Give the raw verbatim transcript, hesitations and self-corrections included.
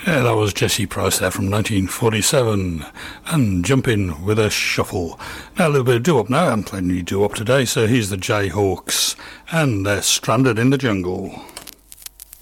Yeah, that was Jesse Price there from nineteen forty-seven, and Jump In with a Shuffle. Now a little bit of doo-wop now. I'm playing new doo-wop today, so here's the Jayhawks, and they're Stranded in the Jungle.